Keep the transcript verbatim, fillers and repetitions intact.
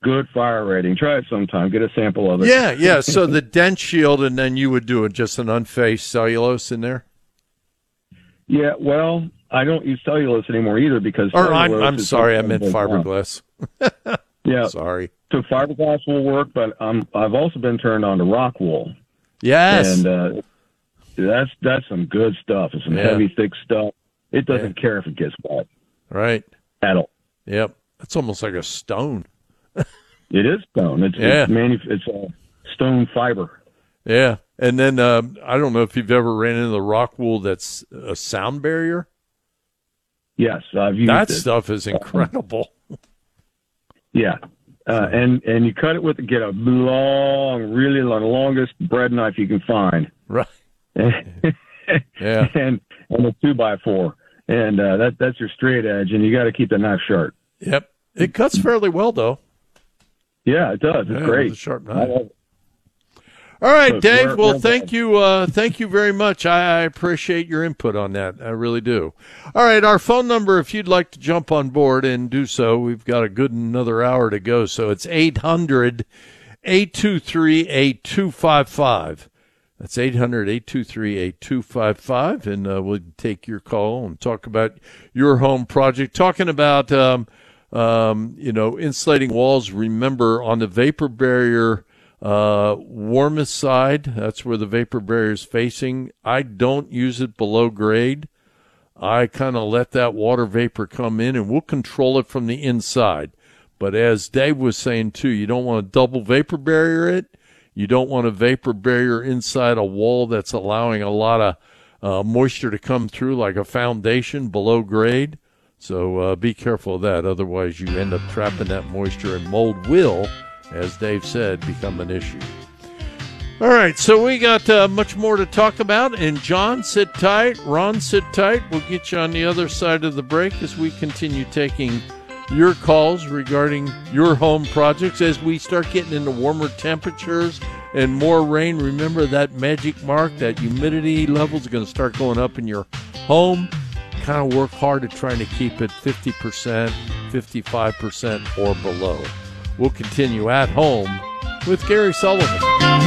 good fire rating. Try it sometime. Get a sample of it. Yeah, yeah. So the dent shield, and then you would do it just an unfaced cellulose in there? Yeah, well, I don't use cellulose anymore either because Or I'm, cellulose I'm is sorry, I something meant that goes down. fiberglass. Yeah. Sorry. So fiberglass will work, but um, I've also been turned on to rock wool. Yes. And uh, that's that's some good stuff. It's some Yeah. heavy, thick stuff. It doesn't Yeah. care if it gets wet Right. at all. Yep. It's almost like a stone. It is stone. It's Yeah. it's, manu- it's a stone fiber. Yeah. And then uh, I don't know if you've ever ran into the rock wool that's a sound barrier. Yes, I've used That it. stuff is incredible. Yeah. Uh, and and you cut it with get a long, really long, longest bread knife you can find. Right. Yeah. And and a two by four, and uh, that that's your straight edge, and you got to keep the knife sharp. Yep. It cuts fairly well, though. Yeah, it does. It's Yeah, great. with a sharp I knife. love it. All right, So Dave. we're- Well, we're thank done. you. Uh, thank you very much. I, I appreciate your input on that. I really do. All right, our phone number, if you'd like to jump on board and do so, we've got a good another hour to go. So it's eight hundred, eight two three, eight two five five. That's eight hundred, eight two three, eight two five five, and uh, we'll take your call and talk about your home project. Talking about, um, um, you know, insulating walls. Remember, on the vapor barrier uh, warmest side, that's where the vapor barrier is facing. I don't use it below grade. I kind of let that water vapor come in, and we'll control it from the inside. But as Dave was saying, too, you don't want to double vapor barrier it. You don't want a vapor barrier inside a wall that's allowing a lot of uh, moisture to come through, like a foundation below grade. So uh, be careful of that. Otherwise, you end up trapping that moisture, and mold will, as Dave said, become an issue. All right, so we got uh, much more to talk about. And John, sit tight. Ron, sit tight. We'll get you on the other side of the break as we continue taking your calls regarding your home projects. As we start getting into warmer temperatures and more rain, remember that magic mark, that humidity level is going to start going up in your home. Kind of work hard at trying to keep it fifty percent, fifty-five percent or below. We'll continue at home with Gary Sullivan.